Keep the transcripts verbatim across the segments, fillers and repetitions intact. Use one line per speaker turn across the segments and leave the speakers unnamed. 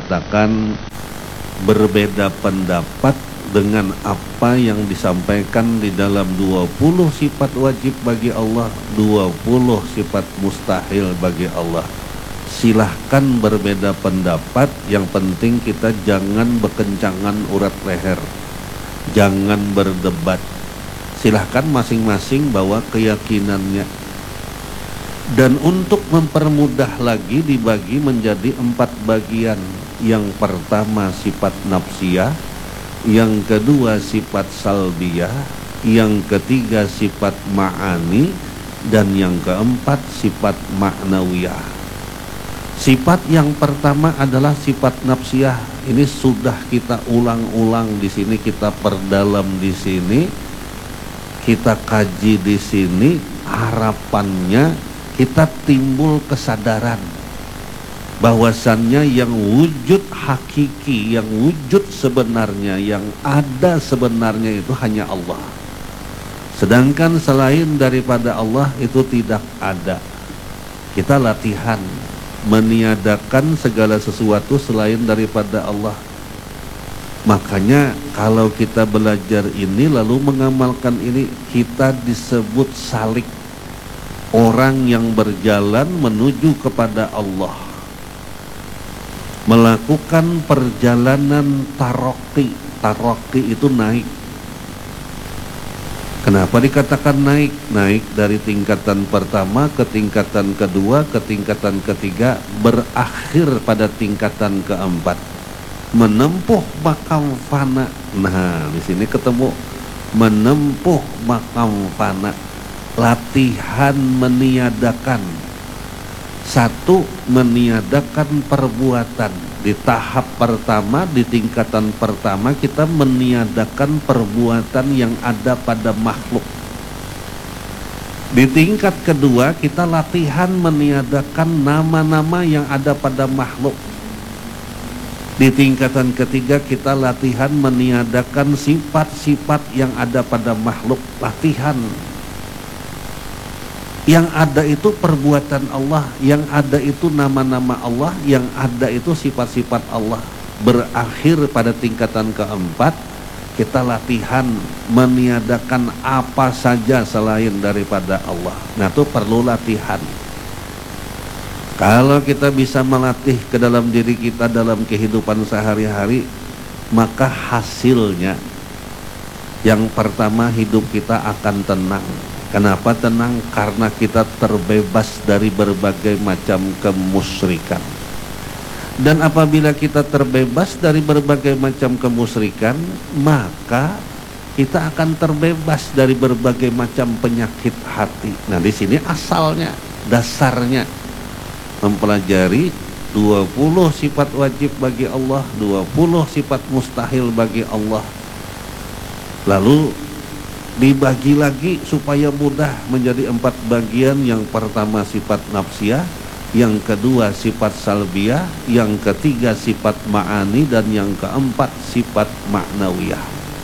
katakan berbeda pendapat dengan apa yang disampaikan di dalam dua puluh sifat wajib bagi Allah, dua puluh sifat mustahil bagi Allah. Silahkan berbeda pendapat, yang penting kita jangan berkencangan urat leher, jangan berdebat. Silahkan masing-masing bawa keyakinannya. Dan untuk mempermudah lagi dibagi menjadi empat bagian. Yang pertama sifat nafsiyah, yang kedua sifat salbiyah, yang ketiga sifat ma'ani, dan yang keempat sifat ma'nawiyah. Sifat yang pertama adalah sifat nafsiyah. Ini sudah kita ulang-ulang di sini, kita perdalam di sini, kita kaji di sini. Harapannya kita timbul kesadaran bahwasannya yang wujud hakiki, yang wujud sebenarnya, yang ada sebenarnya itu hanya Allah. Sedangkan selain daripada Allah itu tidak ada. Kita latihan meniadakan segala sesuatu selain daripada Allah. Makanya kalau kita belajar ini lalu mengamalkan ini, kita disebut salik, orang yang berjalan menuju kepada Allah, melakukan perjalanan taroki. Taroki itu naik. Kenapa dikatakan naik? Naik dari tingkatan pertama ke tingkatan kedua, ke tingkatan ketiga, berakhir pada tingkatan keempat, menempuh makam fana. Nah, di sini ketemu menempuh makam fana. Latihan meniadakan. Satu, meniadakan perbuatan. Di tahap pertama, di tingkatan pertama, kita meniadakan perbuatan yang ada pada makhluk. Di tingkat kedua, kita latihan meniadakan nama-nama yang ada pada makhluk. Di tingkatan ketiga, kita latihan meniadakan sifat-sifat yang ada pada makhluk. Latihan. Yang ada itu perbuatan Allah, yang ada itu nama-nama Allah, yang ada itu sifat-sifat Allah. Berakhir pada tingkatan keempat, kita latihan meniadakan apa saja selain daripada Allah. Nah, itu perlu latihan. Kalau kita bisa melatih ke dalam diri kita dalam kehidupan sehari-hari, maka hasilnya yang pertama, hidup kita akan tenang. Kenapa tenang? Karena kita terbebas dari berbagai macam kemusyrikan. Dan apabila kita terbebas dari berbagai macam kemusyrikan, maka kita akan terbebas dari berbagai macam penyakit hati. Nah, di sini asalnya, dasarnya mempelajari dua puluh sifat wajib bagi Allah, dua puluh sifat mustahil bagi Allah. Lalu dibagi lagi supaya mudah menjadi empat bagian. Yang pertama sifat nafsiyah, yang kedua sifat salbiyah, yang ketiga sifat ma'ani, dan yang keempat sifat ma'nawiyah.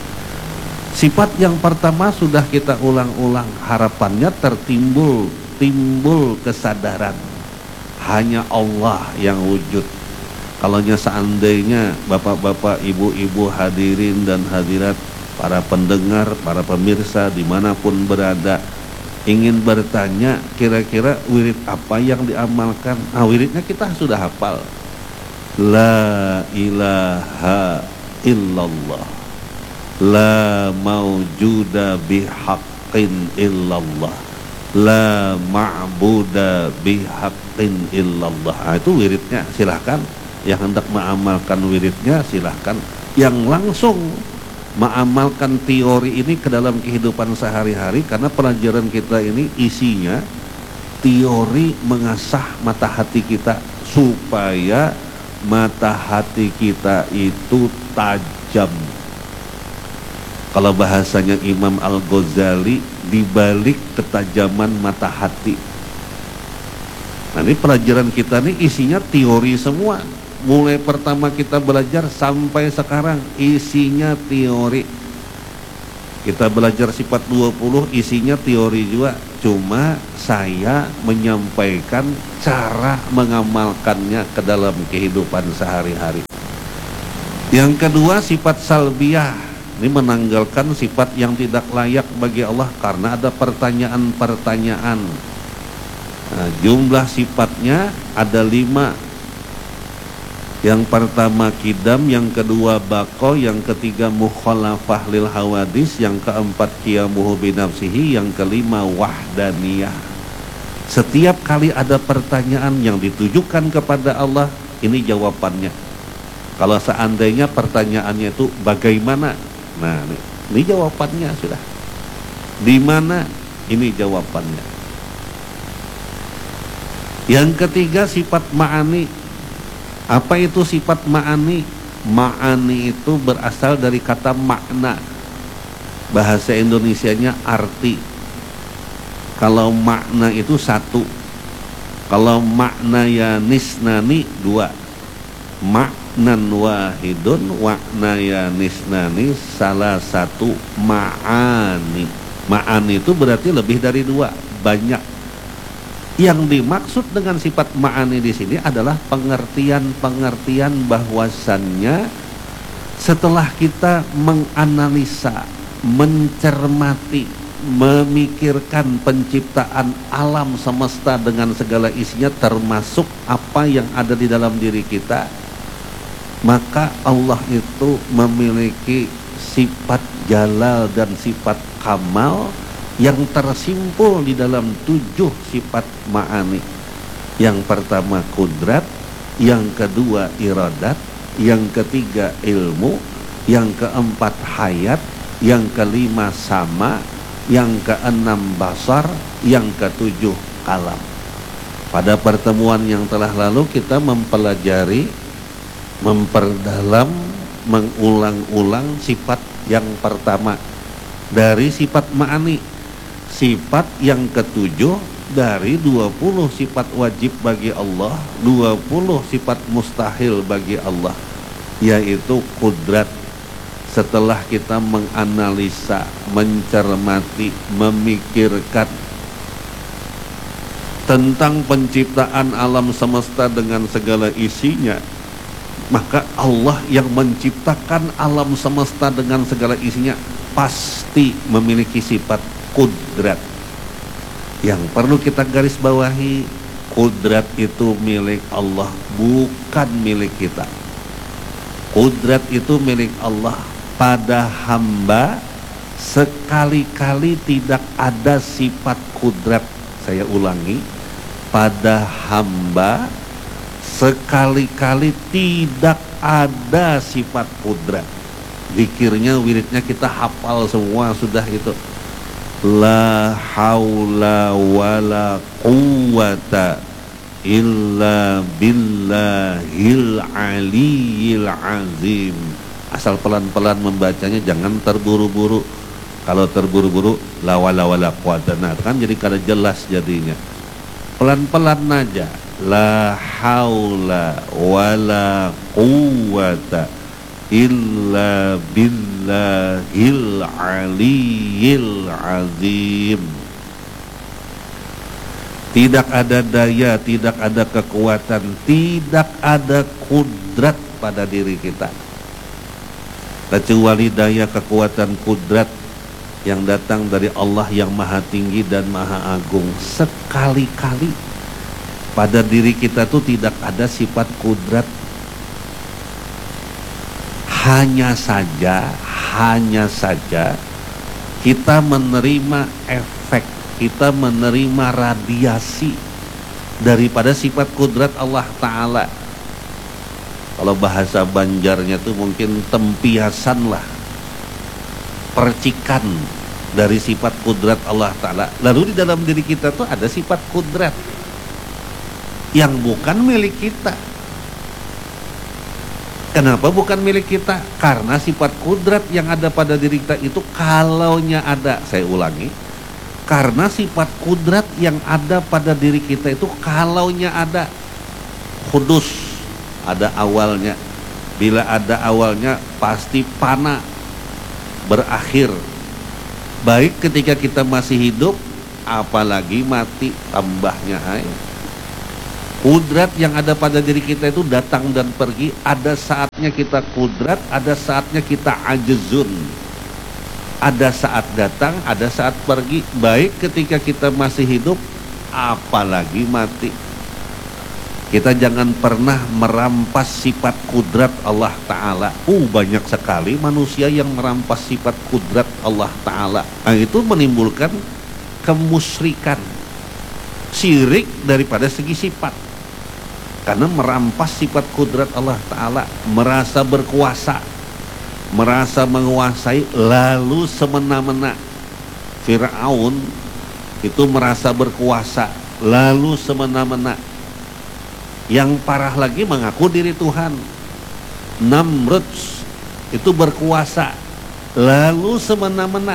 Sifat yang pertama sudah kita ulang-ulang, harapannya tertimbul timbul kesadaran hanya Allah yang wujud. Kalau seandainya bapak-bapak, ibu-ibu, hadirin dan hadirat, para pendengar, para pemirsa dimanapun berada, ingin bertanya kira-kira wirid apa yang diamalkan, nah wiridnya kita sudah hafal. La ilaha illallah, la maujuda bihaqqin illallah, la ma'buda bihaqqin illallah. Nah, itu wiridnya. Silahkan yang hendak mengamalkan wiridnya, silahkan. Yang langsung mengamalkan teori ini ke dalam kehidupan sehari-hari, karena pelajaran kita ini isinya teori mengasah mata hati kita supaya mata hati kita itu tajam. Kalau bahasanya Imam Al-Ghazali, dibalik ketajaman mata hati. Nah, ini pelajaran kita ini isinya teori semua. Mulai pertama kita belajar sampai sekarang isinya teori. Kita belajar sifat dua puluh, isinya teori juga. Cuma saya menyampaikan cara mengamalkannya ke dalam kehidupan sehari-hari. Yang kedua, sifat salbiyah. Ini menanggalkan sifat yang tidak layak bagi Allah karena ada pertanyaan-pertanyaan. Nah, jumlah sifatnya ada lima. Yang pertama kidam, yang kedua bako, yang ketiga mukhalafah lil hawadis, yang keempat qiyamuhu binafsihi, yang kelima wahdaniyah. Setiap kali ada pertanyaan yang ditujukan kepada Allah, ini jawabannya. Kalau seandainya pertanyaannya itu bagaimana, nah ini, ini jawabannya sudah. Di mana, ini jawabannya. Yang ketiga sifat ma'ani. Apa itu sifat ma'ani? Ma'ani itu berasal dari kata makna. Bahasa Indonesianya arti. Kalau makna itu satu. Kalau makna ya nisnani dua. Maknan wahidun wakna ya nisnani salah satu ma'ani. Ma'ani itu berarti lebih dari dua, banyak. Yang dimaksud dengan sifat ma'ani di sini adalah pengertian-pengertian bahwasannya setelah kita menganalisa, mencermati, memikirkan penciptaan alam semesta dengan segala isinya termasuk apa yang ada di dalam diri kita, maka Allah itu memiliki sifat jalal dan sifat kamal yang tersimpul di dalam tujuh sifat ma'ani. Yang pertama kudrat, yang kedua iradat, yang ketiga ilmu, yang keempat hayat, yang kelima sama, yang keenam basar, yang ketujuh kalam. Pada pertemuan yang telah lalu kita mempelajari, memperdalam, mengulang-ulang sifat yang pertama dari sifat ma'ani. Sifat yang ketujuh dari dua puluh sifat wajib bagi Allah, dua puluh sifat mustahil bagi Allah, yaitu kudrat. Setelah kita menganalisa, mencermati, memikirkan tentang penciptaan alam semesta dengan segala isinya, maka Allah yang menciptakan alam semesta dengan segala isinya pasti memiliki sifat kudrat. Yang perlu kita garis bawahi, kudrat itu milik Allah, bukan milik kita. Kudrat itu milik Allah. Pada hamba sekali-kali tidak ada sifat kudrat. Saya ulangi, pada hamba sekali-kali tidak ada sifat kudrat. Zikirnya, wiridnya kita hafal semua sudah itu. La haula wala quwwata illa billahil aliyil azim. Asal pelan-pelan membacanya, jangan terburu-buru. Kalau terburu-buru la wala wala quwwata, nah kan jadi kada jelas jadinya. Pelan-pelan aja. La haula wala quwwata illa billahil aliyil azim. Tidak ada daya, tidak ada kekuatan, tidak ada kudrat pada diri kita kecuali daya, kekuatan, kudrat yang datang dari Allah yang maha tinggi dan maha agung. Sekali-kali pada diri kita tuh tidak ada sifat kudrat. Hanya saja, hanya saja kita menerima efek, kita menerima radiasi daripada sifat kudrat Allah Ta'ala. Kalau bahasa Banjarnya tuh mungkin tempiasan lah, percikan dari sifat kudrat Allah Ta'ala. Lalu di dalam diri kita tuh ada sifat kudrat yang bukan milik kita. Kenapa bukan milik kita? Karena sifat kudrat yang ada pada diri kita itu kalaunya ada, saya ulangi, karena sifat kudrat yang ada pada diri kita itu kalaunya ada, kudus, ada awalnya. Bila ada awalnya pasti fana, berakhir. Baik ketika kita masih hidup apalagi mati. Tambahnya ay, kudrat yang ada pada diri kita itu datang dan pergi. Ada saatnya kita kudrat, ada saatnya kita ajzun. Ada saat datang, ada saat pergi. Baik ketika kita masih hidup, apalagi mati. Kita jangan pernah merampas sifat kudrat Allah Ta'ala. Uh, banyak sekali manusia yang merampas sifat kudrat Allah Ta'ala. Nah, itu menimbulkan kemusyrikan, syirik daripada segi sifat. Karena merampas sifat kudrat Allah Ta'ala, merasa berkuasa, merasa menguasai, lalu semena-mena. Fir'aun itu merasa berkuasa, lalu semena-mena. Yang parah lagi mengaku diri Tuhan. Namrud itu berkuasa, lalu semena-mena.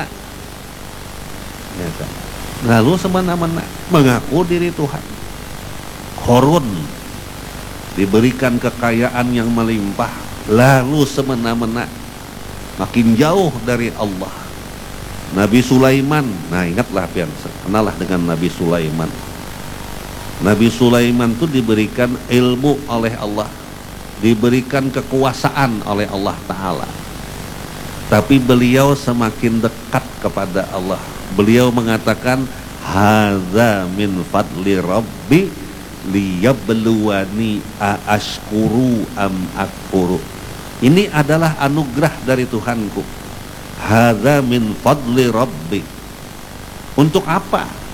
Ya kan? Lalu semena-mena mengaku diri Tuhan. Qarun diberikan kekayaan yang melimpah, lalu semena-mena makin jauh dari Allah. Nabi Sulaiman, nah ingatlah pian, kenalah dengan Nabi Sulaiman. Nabi Sulaiman itu diberikan ilmu oleh Allah, diberikan kekuasaan oleh Allah Ta'ala. Tapi beliau semakin dekat kepada Allah. Beliau mengatakan, hadza min fadli rabbi liyabluwani aashkuru am akfuru. Ini adalah anugerah dari Tuhanku. Hadza min fadli rabbi. Untuk apa?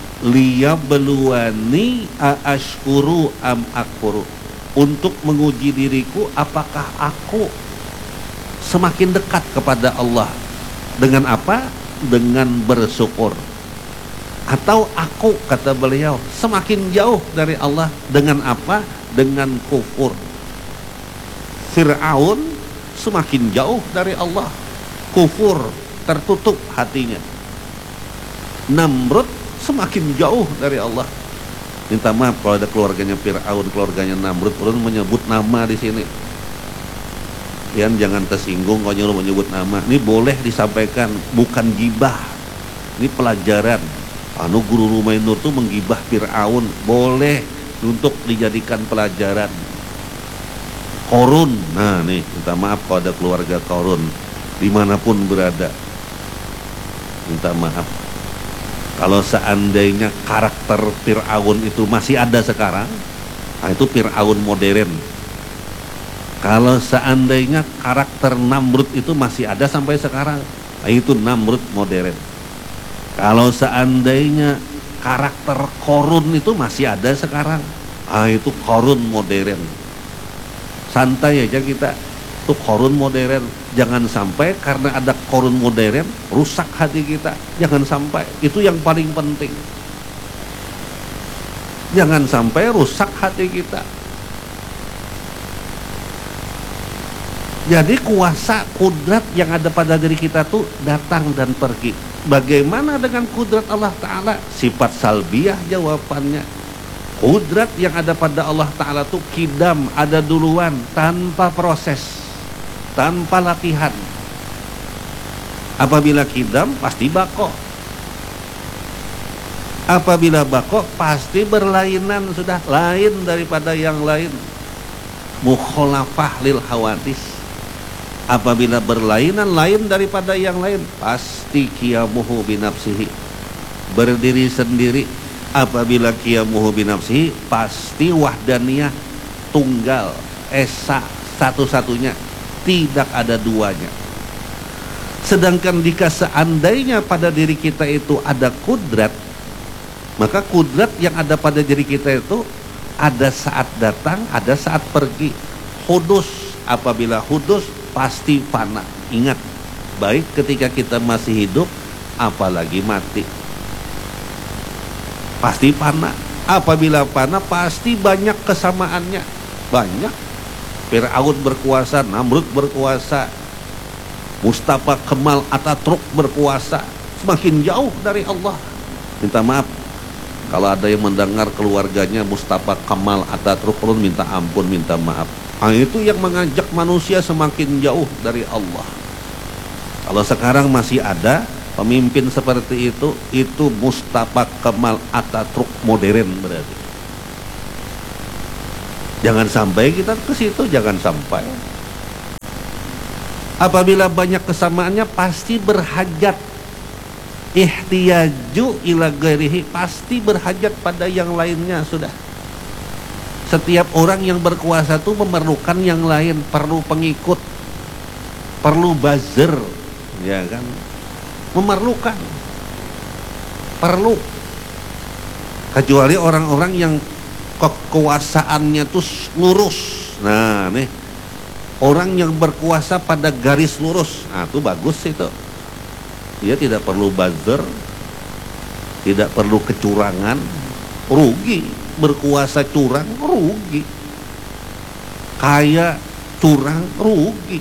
Liyabluwani aashkuru am akfuru. Untuk menguji diriku, apakah aku semakin dekat kepada Allah. Dengan apa? Dengan bersyukur. Atau aku, kata beliau, semakin jauh dari Allah. Dengan apa? Dengan kufur. Fir'aun semakin jauh dari Allah, kufur, tertutup hatinya. Namrud semakin jauh dari Allah. Minta maaf kalau ada keluarganya Fir'aun, keluarganya Namrud, ulun menyebut nama di sini. Yan jangan tersinggung kalau nyuruh menyebut nama. Ini boleh disampaikan, bukan gibah. Ini pelajaran. Anu guru Rumai Nur tuh menggibah Fir'aun, boleh untuk dijadikan pelajaran. Qarun, nah nih minta maaf kalau ada keluarga Qarun dimanapun berada. Minta maaf. Kalau seandainya karakter Fir'aun itu masih ada sekarang, nah itu Fir'aun modern. Kalau seandainya karakter Namrud itu masih ada sampai sekarang, nah itu Namrud modern. Kalau seandainya karakter Qarun itu masih ada sekarang, nah itu Qarun modern. Santai aja kita, itu Qarun modern. Jangan sampai karena ada Qarun modern rusak hati kita. Jangan sampai, itu yang paling penting. Jangan sampai rusak hati kita. Jadi kuasa kudrat yang ada pada diri kita tuh datang dan pergi. Bagaimana dengan kudrat Allah Ta'ala? Sifat salbiyah jawabannya. Kudrat yang ada pada Allah Ta'ala tuh kidam, ada duluan, tanpa proses, tanpa latihan. Apabila kidam pasti bako. Apabila bako pasti berlainan, sudah lain daripada yang lain. Mukhalafah lil hawadis. Apabila berlainan lain daripada yang lain, pasti qiyamuhu binafsihi, berdiri sendiri. Apabila qiyamuhu binafsihi, pasti wahdaniyah, tunggal, esa, satu-satunya, tidak ada duanya. Sedangkan jika seandainya pada diri kita itu ada kudrat, maka kudrat yang ada pada diri kita itu ada saat datang, ada saat pergi. Hudus, apabila hudus pasti fana. Ingat, baik ketika kita masih hidup, apalagi mati, pasti fana. Apabila fana pasti banyak kesamaannya. Banyak. Fir'aun berkuasa, Namrud berkuasa, Mustafa Kemal Ataturk berkuasa, semakin jauh dari Allah. Minta maaf kalau ada yang mendengar keluarganya Mustafa Kemal Ataturk, perlu minta ampun, minta maaf. Nah, itu yang mengajak manusia semakin jauh dari Allah. Kalau sekarang masih ada, Pemimpin seperti itu, itu Mustafa Kemal Atatürk modern berarti. Jangan sampai kita ke situ, jangan sampai. Apabila banyak kesamaannya pasti berhajat. Ihtiyaju ila ghairihi, pasti berhajat pada yang lainnya sudah. Setiap orang yang berkuasa itu memerlukan yang lain, perlu pengikut, perlu buzzer, ya kan? Memerlukan, perlu. Kecuali orang-orang yang kekuasaannya tuh lurus. Nah, nih orang yang berkuasa pada garis lurus, nah itu bagus itu. Dia tidak perlu buzzer, tidak perlu kecurangan, rugi. Berkuasa curang, rugi. Kaya curang, rugi.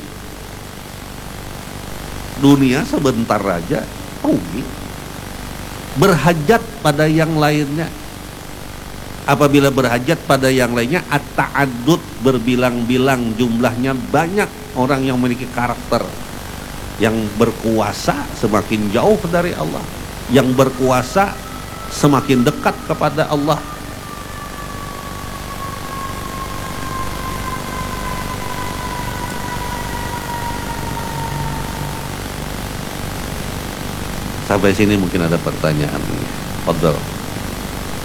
Dunia sebentar aja rugi. Berhajat pada yang lainnya. Apabila berhajat pada yang lainnya, at-ta'addud, berbilang-bilang, jumlahnya banyak orang yang memiliki karakter. Yang berkuasa semakin jauh dari Allah, yang berkuasa semakin dekat kepada Allah. Sampai sini mungkin ada pertanyaan. Fadhal.